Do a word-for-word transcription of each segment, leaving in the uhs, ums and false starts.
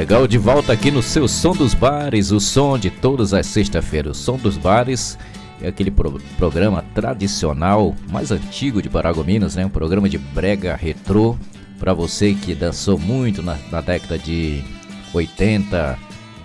legal, de volta aqui no seu Som dos Bares, o som de todas as sextas-feiras. O Som dos Bares é aquele pro programa tradicional, mais antigo de Paragominas, né? Um programa de brega retrô, para você que dançou muito na, na década de oitenta,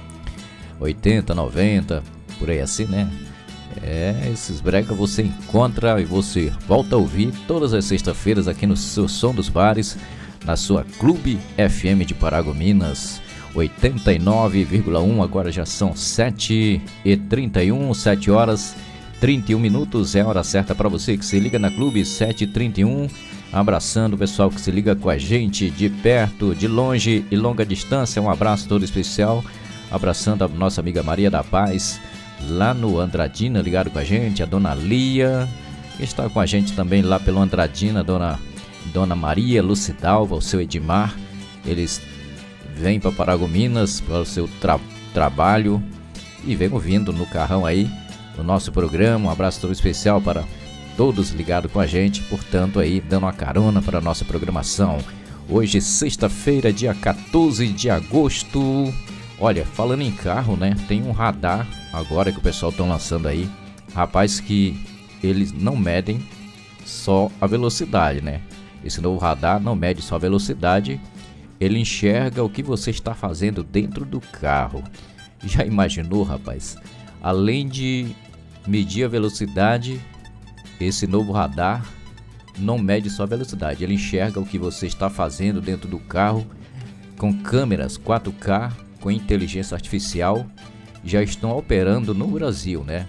noventa, por aí assim, né? É, esses brega você encontra e você volta a ouvir todas as sextas-feiras aqui no seu Som dos Bares, na sua Clube F M de Paragominas, oitenta e nove vírgula um. Agora já são sete e trinta e um, sete horas e trinta e um minutos, é a hora certa para você que se liga na Clube, sete e trinta e um. Abraçando o pessoal que se liga com a gente de perto, de longe e longa distância, um abraço todo especial, abraçando a nossa amiga Maria da Paz, lá no Andradina, ligado com a gente, a dona Lia, que está com a gente também lá pelo Andradina, dona, dona Maria Lucidalva, o seu Edmar, eles vêm para Paragominas para o seu tra trabalho e vem ouvindo no carrão aí o nosso programa. Um abraço todo especial para todos ligados com a gente, portanto aí dando uma carona para a nossa programação. Hoje sexta-feira, dia quatorze de agosto. Olha, falando em carro, né, tem um radar agora que o pessoal estão lançando aí, rapaz, que eles não medem só a velocidade, né? Esse novo radar não mede só a velocidade, ele enxerga o que você está fazendo dentro do carro. Já imaginou, rapaz? Além de medir a velocidade, esse novo radar não mede só a velocidade, ele enxerga o que você está fazendo dentro do carro, com câmeras quatro K, com inteligência artificial, já estão operando no Brasil, né?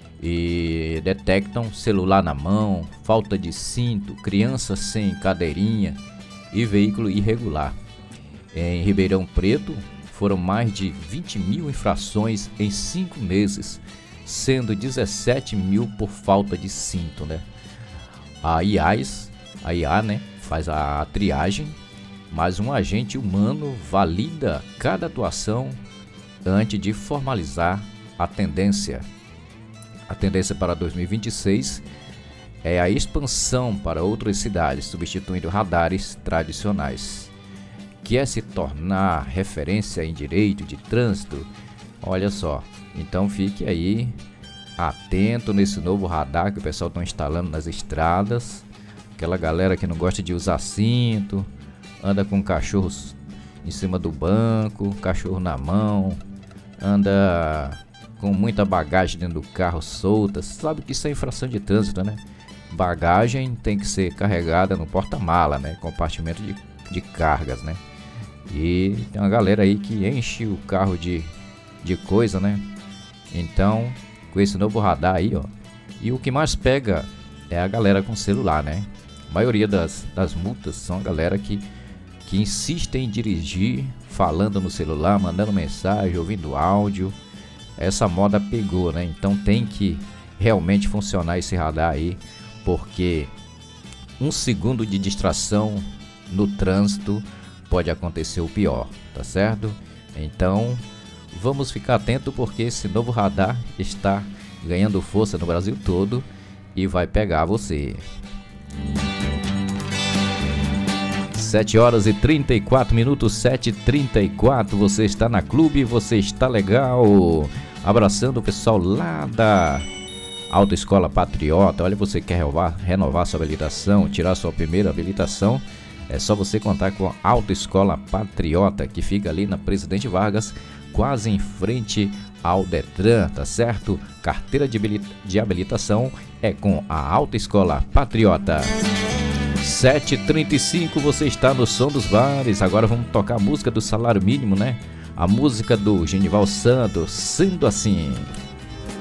E detectam celular na mão, falta de cinto, criança sem cadeirinha e veículo irregular. Em Ribeirão Preto foram mais de vinte mil infrações em cinco meses, sendo dezessete mil por falta de cinto, né? A I A S, a I A, né, faz a triagem, mas um agente humano valida cada atuação antes de formalizar a tendência. A tendência para dois mil e vinte e seis é a expansão para outras cidades, substituindo radares tradicionais. Quer se tornar referência em direito de trânsito? Olha só, então fique aí atento nesse novo radar que o pessoal está instalando nas estradas. Aquela galera que não gosta de usar cinto, anda com cachorros em cima do banco, cachorro na mão, anda com muita bagagem dentro do carro solta, sabe que isso é infração de trânsito, né? Bagagem tem que ser carregada no porta-mala, né? Compartimento de, de cargas, né? E tem uma galera aí que enche o carro de, de coisa, né? Então, com esse novo radar aí, ó, e o que mais pega é a galera com celular, né? A maioria das, das multas são a galera que, que insiste em dirigir falando no celular, mandando mensagem, ouvindo áudio. Essa moda pegou, né? Então tem que realmente funcionar esse radar aí, porque um segundo de distração no trânsito pode acontecer o pior, tá certo? Então vamos ficar atento, porque esse novo radar está ganhando força no Brasil todo e vai pegar você. sete horas e trinta e quatro minutos, sete e trinta e quatro, você está na Clube, você está legal, abraçando o pessoal lá da Autoescola Patriota. Olha, você quer renovar, renovar sua habilitação, tirar sua primeira habilitação, é só você contar com a Autoescola Patriota, que fica ali na Presidente Vargas, quase em frente ao Detran, tá certo? Carteira de, habilita de habilitação é com a Autoescola Patriota. sete e trinta e cinco, você está no Som dos Bares. Agora vamos tocar a música do salário mínimo, né? A música do Genival Santos, Sendo Assim.